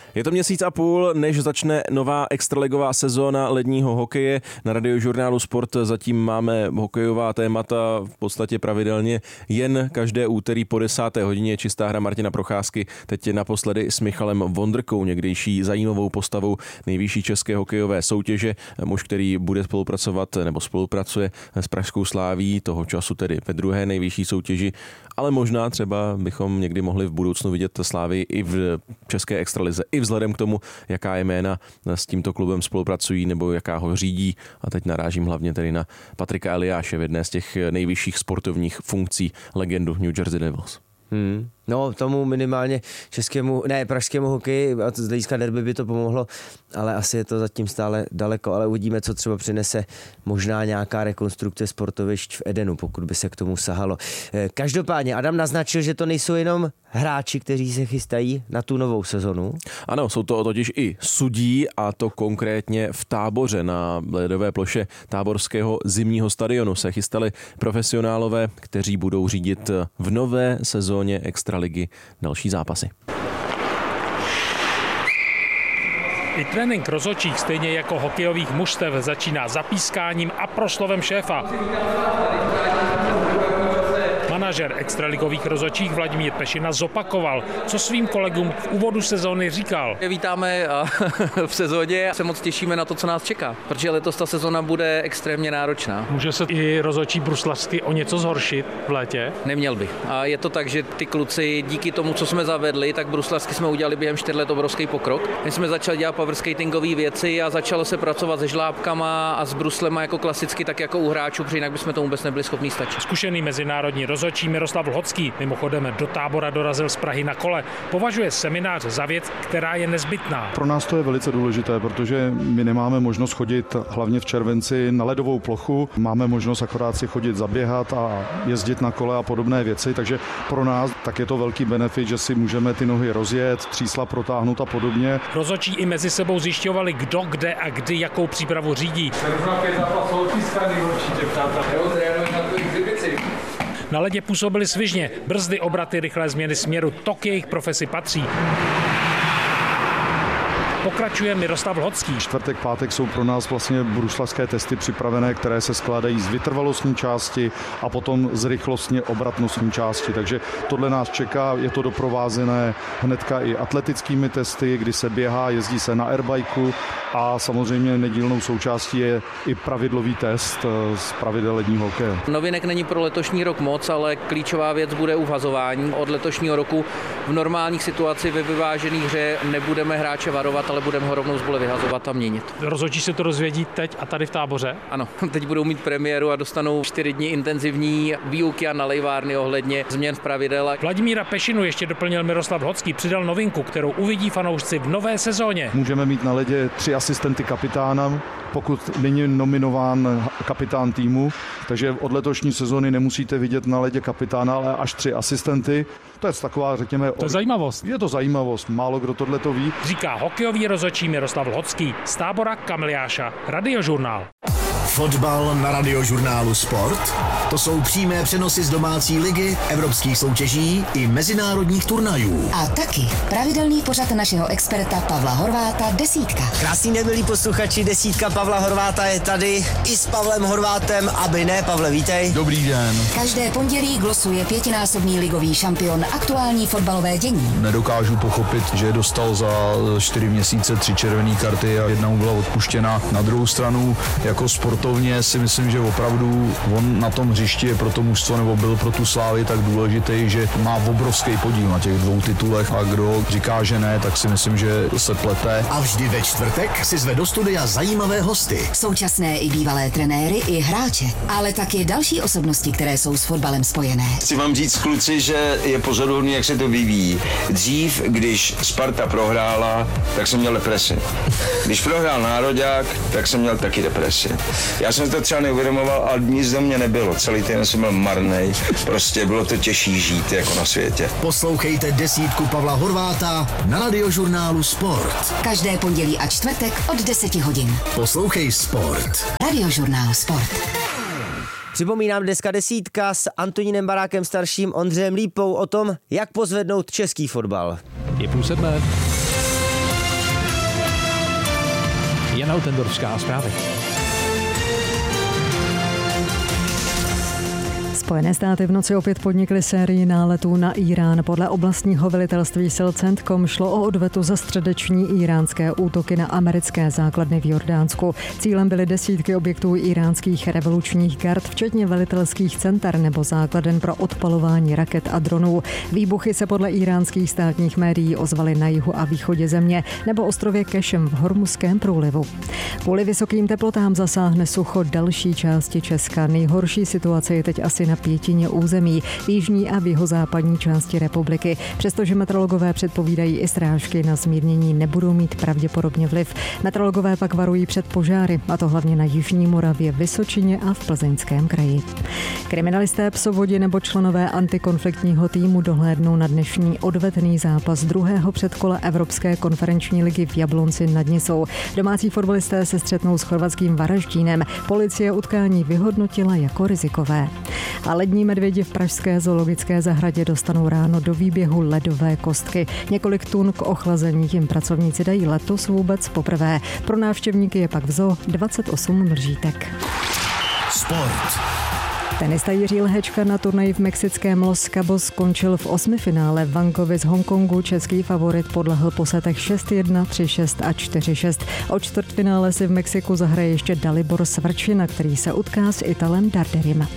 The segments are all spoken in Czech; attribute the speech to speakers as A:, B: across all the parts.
A: Je to měsíc a půl, než začne nová extraligová sezóna ledního hokeje. Na Radiožurnálu Sport zatím máme hokejová témata v podstatě pravidelně jen každé úterý po 10. hodině. Čistá hra Martina Procházky, teď naposledy s Michalem Vondrkou, někdejší zajímavou postavou nejvyšší české hokejové soutěže. Muž, který bude spolupracovat nebo spolupracuje s pražskou Sláví, toho času tedy ve druhé nejvyšší soutěži, ale možná třeba bychom někdy mohli v budoucnu vidět Slávy i v české extralize, i vzhledem k tomu, jaká jména s tímto klubem spolupracují nebo jaká ho řídí. A teď narážím hlavně tedy na Patrika Eliáše v jedné z těch nejvyšších sportovních funkcí, legendu New Jersey Devils.
B: No, tomu minimálně pražskému hokeji a z hlediska derby by to pomohlo, ale asi je to zatím stále daleko, ale uvidíme, co třeba přinese možná nějaká rekonstrukce sportovišť v Edenu, pokud by se k tomu sahalo. Každopádně Adam naznačil, že to nejsou jenom hráči, kteří se chystají na tu novou sezonu.
A: Ano, jsou to totiž i sudí, a to konkrétně v Táboře na ledové ploše táborského zimního stadionu se chystali profesionálové, kteří budou řídit v nové sezóně extraligy další zápasy.
C: I trénink rozhodčích, stejně jako hokejových mužstev, začíná zapískáním a proslovem šéfa. Manažer extraligových rozhodčích Vladimír Pešina zopakoval, co svým kolegům v úvodu sezóny říkal.
D: Vítáme v sezóně a se moc těšíme na to, co nás čeká, protože letos ta sezóna bude extrémně náročná.
C: Může se i rozhodčí bruslařsky o něco zhoršit v létě?
D: Neměl by. A je to tak, že ty kluci díky tomu, co jsme zavedli, tak bruslařsky jsme udělali během 4 let obrovský pokrok. My jsme začali dělat powerskatingové věci a začalo se pracovat se žlábkama a s bruslema jako klasicky, tak jako u hráčů, protože jinak bychom tomu vůbec nebyli schopni stačit.
C: Zkušený mezinárodní rozhodčí Miroslav Lhocký mimochodem do Tábora dorazil z Prahy na kole. Považuje seminář za věc, která je nezbytná.
E: Pro nás to je velice důležité, protože my nemáme možnost chodit hlavně v červenci na ledovou plochu. Máme možnost akorát si chodit zaběhat a jezdit na kole a podobné věci, takže pro nás tak je to velký benefit, že si můžeme ty nohy rozjet, třísla protáhnout a podobně.
C: Rozhodčí i mezi sebou zjišťovali, kdo, kde a kdy jakou přípravu řídí. Na ledě působili svižně, brzdy, obraty, rychlé změny směru, to k jejich profesi patří. Pokračuje Miroslav Lhocký.
E: Čtvrtek, pátek jsou pro nás vlastně bruslařské testy připravené, které se skládají z vytrvalostní části a potom z rychlostně obratnostní části. Takže tohle nás čeká, je to doprovázené hnedka i atletickými testy, kdy se běhá, jezdí se na airbajku a samozřejmě nedílnou součástí je i pravidlový test z pravidel ledního hokeje.
D: Novinek není pro letošní rok moc, ale klíčová věc bude uvazování. Od letošního roku v normálních situacích ve vyvážené hře nebudeme hráče varovat, ale budeme ho rovnou z bole vyhazovat a měnit.
C: Rozhodčí se to rozvědí teď a tady v Táboře?
D: Ano, teď budou mít premiéru a dostanou 4 dny intenzivní výuky a nalejvárny ohledně změn v pravidel.
C: Vladimíra Pešinu ještě doplnil Miroslav Lhocký, přidal novinku, kterou uvidí fanoušci v nové sezóně.
E: Můžeme mít na ledě 3 asistenty kapitána, pokud není nominován kapitán týmu, takže od letošní sezóny nemusíte vidět na ledě kapitána, ale až 3 asistenty. To je taková, řekněme...
C: To je zajímavost.
E: Je to zajímavost, málo kdo tohle to ví.
C: Říká hokejový rozhodčí Miroslav Lhocký z Tábora Kamiliáša, Radiožurnál.
F: Fotbal na Radiožurnálu Sport. To jsou přímé přenosy z domácí ligy, evropských soutěží i mezinárodních turnajů.
G: A taky pravidelný pořad našeho experta Pavla Horváta Desítka.
B: Krásný den, milí posluchači, Desítka Pavla Horváta je tady i s Pavlem Horvátem, aby ne. Pavle, vítej.
E: Dobrý den.
G: Každé pondělí glosuje 5násobný ligový šampion aktuální fotbalové dění.
H: Nedokážu pochopit, že dostal za 4 měsíce 3 červené karty a jedna mu byla odpuštěna. Na druhou stranu jako sportovně si myslím, že opravdu on na tom hřišti je pro to mužstvo nebo byl pro tu Slávy tak důležitý, že má obrovský podíl na těch 2 titulech a kdo říká, že ne, tak si myslím, že se plete.
F: A vždy ve čtvrtek si zve do studia zajímavé hosty.
G: Současné i bývalé trenéry i hráče, ale taky další osobnosti, které jsou s fotbalem spojené.
I: Chci vám říct, kluci, že je pozoruhodný, jak se to vyvíjí. Dřív, když Sparta prohrála, tak jsem měl depresi. Když prohrál Nároďák, tak jsem měl taky depresi. Já jsem to třeba neuvědomoval, ale nic do mě nebylo. Celý týden jsem byl marnej. Prostě bylo to těžší žít jako na světě.
F: Poslouchejte Desítku Pavla Horváta na Radiožurnálu Sport.
G: Každé pondělí a čtvrtek od 10 hodin.
F: Poslouchej Sport.
G: Radiožurnál Sport.
B: Připomínám dneska Desítka s Antonínem Barákem starším, Ondřejem Lípou o tom, jak pozvednout český fotbal.
C: Je 6:30. Jana Utendorská, zprávy.
J: Spojené státy v noci opět podnikly sérii náletů na Irán. Podle oblastního velitelství sil CENTCOM šlo o odvetu za středeční iránské útoky na americké základny v Jordánsku. Cílem byly desítky objektů iránských revolučních gard, včetně velitelských center nebo základen pro odpalování raket a dronů. Výbuchy se podle iránských státních médií ozvaly na jihu a východě země nebo ostrově Kešem v Hormuzském průlivu. Kvůli vysokým teplotám zasáhne sucho další části Česka. Nejhorší situace je teď asi na pětině území v jižní a v jihozápadní části republiky. Přestože meteorologové předpovídají i srážky, na zmírnění nebudou mít pravděpodobně vliv. Meteorologové pak varují před požáry, a to hlavně na jižní Moravě, Vysočině a v Plzeňském kraji. Kriminalisté, psovodi nebo členové antikonfliktního týmu dohlédnou na dnešní odvetný zápas druhého předkola Evropské konferenční ligy v Jablonci nad Nisou. Domácí fotbalisté se střetnou s chorvatským Varaždínem. Policie utkání vyhodnotila jako rizikové. A lední medvědi v pražské zoologické zahradě dostanou ráno do výběhu ledové kostky. Několik tun k ochlazení jim pracovníci dají letos vůbec poprvé. Pro návštěvníky je pak v zoo 28 mlžítek.
F: Sport.
J: Tenista Jiří Lehečka na turnaji v mexickém Los Cabos skončil v osmifinále v Vancouvě z Hongkongu. Český favorit podlehl po setech 6-1, 3-6 a 4-6. O čtvrtfinále si v Mexiku zahraje ještě Dalibor Svrčina, který se utká s Italem Darderim.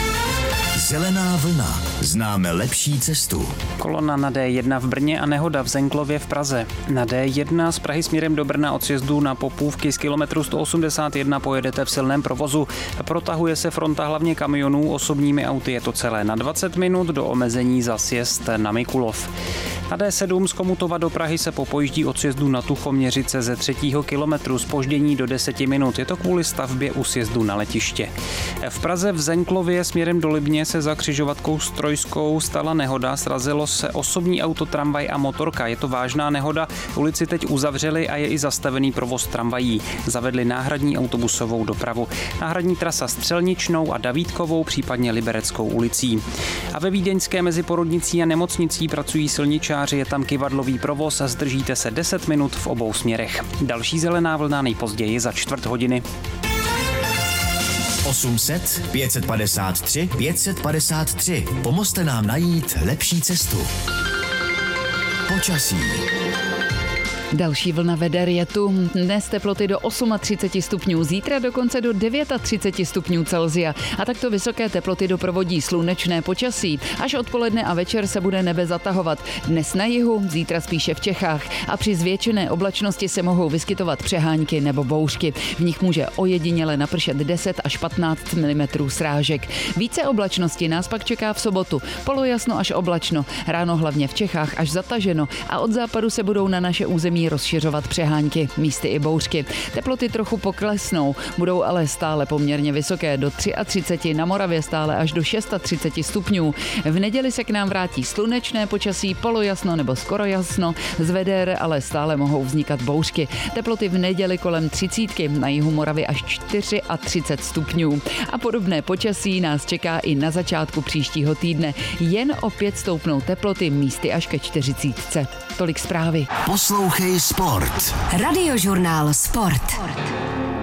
F: Zelená vlna. Známe lepší cestu.
K: Kolona na D1 v Brně a nehoda v Zenklově v Praze. Na D1 z Prahy směrem do Brna od sjezdu na Popůvky z kilometru 181 pojedete v silném provozu. Protahuje se fronta hlavně kamionů, osobními auty je to celé na 20 minut do omezení za sjezd na Mikulov. Na D7 z Komutova do Prahy se popojíždí od sjezdu na Tuchoměřice ze 3. kilometru, zpoždění do 10 minut. Je to kvůli stavbě u sjezdu na letiště. V Praze v Zenklově směrem do Libně se za křižovatkou s Trojskou stala nehoda, srazilo se osobní auto, tramvaj a motorka. Je to vážná nehoda, ulici teď uzavřeli a je i zastavený provoz tramvají. Zavedli náhradní autobusovou dopravu. Náhradní trasa Střelničnou a Davídkovou, případně Libereckou ulicí. A ve vídeňské mezi porodnicí a nemocnicí pracují silničáři, je tam kyvadlový provoz a zdržíte se 10 minut v obou směrech. Další zelená vlna nejpozději za 4 hodiny.
F: 800 553 553. Pomozte nám najít lepší cestu. Počasí.
L: Další vlna veder je tu. Dnes teploty do 38 stupňů, zítra dokonce do 39 stupňů Celsia. A takto vysoké teploty doprovodí slunečné počasí. Až odpoledne a večer se bude nebe zatahovat. Dnes na jihu, zítra spíše v Čechách. A při zvětšené oblačnosti se mohou vyskytovat přehánky nebo bouřky. V nich může ojediněle napršet 10 až 15 mm srážek. Více oblačnosti nás pak čeká v sobotu. Polojasno až oblačno. Ráno hlavně v Čechách až zataženo. A od západu se budou na naše území rozšiřovat přehánky, místy i bouřky. Teploty trochu poklesnou, budou ale stále poměrně vysoké, do 33, na Moravě stále až do 36 stupňů. V neděli se k nám vrátí slunečné počasí, polojasno nebo skoro jasno, z veder ale stále mohou vznikat bouřky. Teploty v neděli kolem 30, na jihu Moravy až 34 stupňů. A podobné počasí nás čeká i na začátku příštího týdne. Jen opět stoupnou teploty, místy až ke 40. Tolik zprávy.
F: Poslouchej Sport.
G: Radiožurnál Sport.